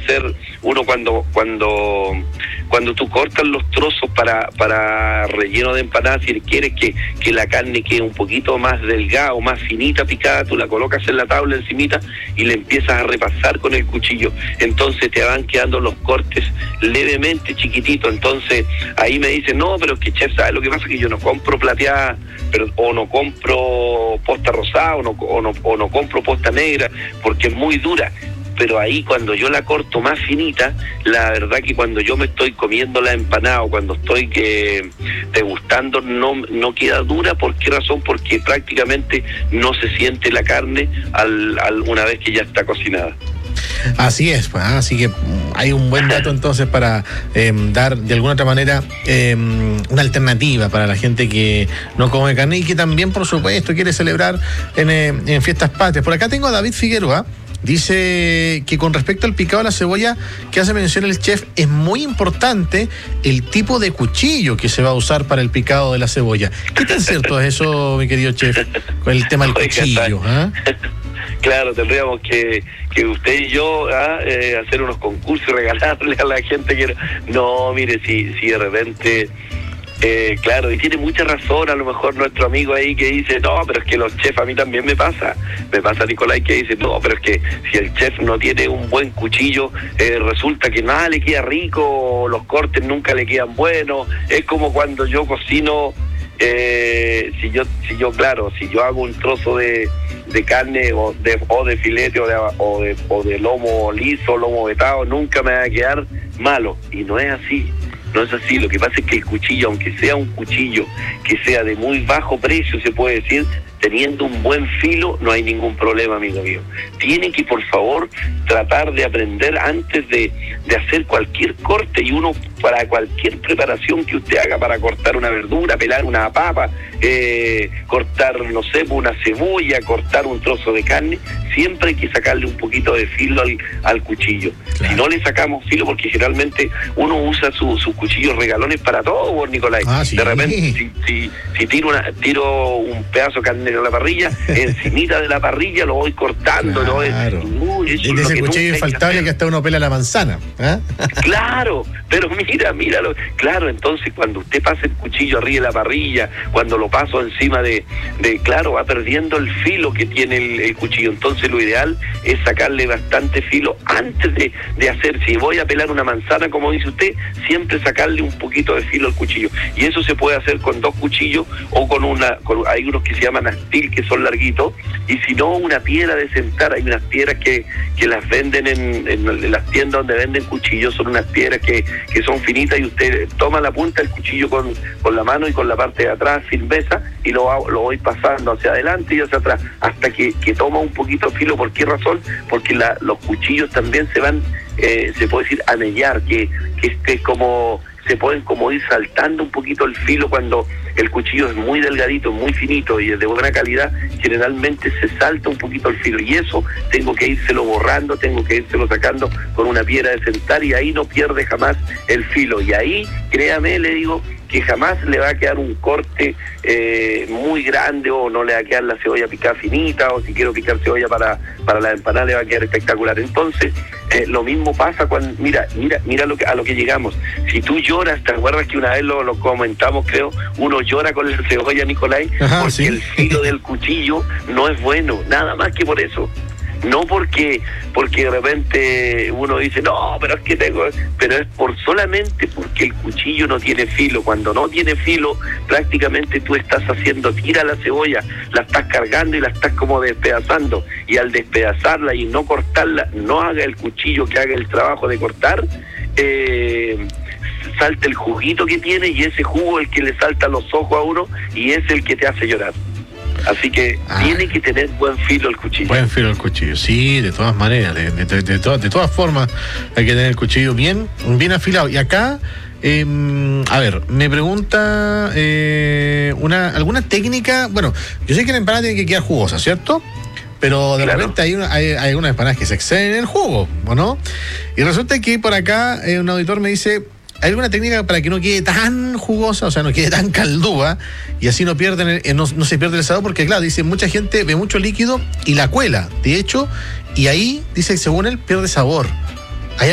hacer, uno cuando tú cortas los trozos para relleno de empanadas, si quieres que la carne quede un poquito más delgada o más finita picada, tú la colocas en la tabla encimita y le empiezas a repasar con el cuchillo. Entonces te van quedando los cortes levemente chiquititos. Entonces ahí me dicen, no, pero es que chef, ¿sabes lo que pasa? Que yo no compro plateada, o no compro posta rosada, o no compro posta negra, porque es muy dura. Pero ahí cuando yo la corto más finita, la verdad que cuando yo me estoy comiendo la empanada o cuando estoy degustando, no queda dura. ¿Por qué razón? Porque prácticamente no se siente la carne una vez que ya está cocinada. Así es, pues, así que hay un buen dato entonces para dar de alguna otra manera una alternativa para la gente que no come carne y que también, por supuesto, quiere celebrar en fiestas patrias. Por acá tengo a David Figueroa. Dice que con respecto al picado de la cebolla que hace mención el chef, es muy importante el tipo de cuchillo que se va a usar para el picado de la cebolla. ¿Qué tan cierto es eso, mi querido chef, con el tema del cuchillo? Claro, tendríamos que usted y yo hacer unos concursos y regalarle a la gente que... No, mire, si de repente... claro, y tiene mucha razón a lo mejor nuestro amigo ahí que dice, no, pero es que los chefs, a mí también me pasa Nicolás, que dice, no, pero es que si el chef no tiene un buen cuchillo, resulta que nada le queda rico, los cortes nunca le quedan buenos. Es como cuando yo cocino, si yo hago un trozo de carne o de filete o de lomo liso, lomo vetado, nunca me va a quedar malo, y no es así. No es así, lo que pasa es que el cuchillo, aunque sea un cuchillo que sea de muy bajo precio, se puede decir, teniendo un buen filo, no hay ningún problema, amigo mío. Tiene que, por favor, tratar de aprender antes de hacer cualquier corte, y uno, para cualquier preparación que usted haga, para cortar una verdura, pelar una papa, cortar, no sé, una cebolla, cortar un trozo de carne, siempre hay que sacarle un poquito de filo al cuchillo. Claro. Si no le sacamos filo, porque generalmente uno usa sus cuchillos regalones para todo, vos, Nicolás. Sí. De repente, si tiro un pedazo de carne a la parrilla, encimita de la parrilla lo voy cortando. Claro. Desde ese cuchillo infaltable que hasta uno pela la manzana. Claro, pero míralo. Claro, entonces cuando usted pasa el cuchillo arriba de la parrilla, cuando lo paso encima claro, va perdiendo el filo que tiene el cuchillo. Entonces lo ideal es sacarle bastante filo antes de hacer. Si voy a pelar una manzana, como dice usted, siempre sacarle un poquito de filo al cuchillo. Y eso se puede hacer con dos cuchillos o hay unos que se llaman astil, que son larguitos, y si no, una piedra de sentar. Hay unas piedras que las venden en las tiendas donde venden cuchillos, son unas piedras que son finitas, y usted toma la punta del cuchillo con la mano y con la parte de atrás firmeza, y lo voy pasando hacia adelante y hacia atrás hasta que toma un poquito de filo. ¿Por qué razón? Porque los cuchillos también se van, se puede decir, anellar, que se pueden como ir saltando un poquito el filo. Cuando el cuchillo es muy delgadito, muy finito y es de buena calidad, generalmente se salta un poquito el filo, y eso tengo que írselo borrando, tengo que írselo sacando con una piedra de sentar, y ahí no pierde jamás el filo. Y ahí, créame, le digo que jamás le va a quedar un corte muy grande, o no le va a quedar la cebolla picada finita, o si quiero picar cebolla para la empanada le va a quedar espectacular. Entonces, lo mismo pasa cuando, mira a lo que llegamos. Si tú lloras, ¿te acuerdas que una vez lo comentamos, creo? Uno llora con la cebolla, Nicolás, porque ¿sí? El filo del cuchillo no es bueno, nada más que por eso. No porque de repente uno dice, no, pero es solamente porque el cuchillo no tiene filo. Cuando no tiene filo, prácticamente tú estás tira la cebolla, la estás cargando y la estás como despedazando, y al despedazarla y no cortarla, no haga el cuchillo que haga el trabajo de cortar, salta el juguito que tiene, y ese jugo es el que le salta los ojos a uno, y es el que te hace llorar. Así que tiene que tener buen filo el cuchillo. Buen filo el cuchillo, sí, de todas maneras, de todas formas hay que tener el cuchillo bien afilado. Y acá, a ver, me pregunta alguna técnica. Bueno, yo sé que la empanada tiene que quedar jugosa, ¿cierto? Pero de repente hay unas empanadas que se exceden en el jugo, ¿o no? Y resulta que por acá un auditor me dice, ¿hay alguna técnica para que no quede tan jugosa, o sea, no quede tan caldúa, y así no se pierde el sabor? Porque claro, dice, mucha gente ve mucho líquido y la cuela, de hecho, y ahí, dice, según él, pierde sabor.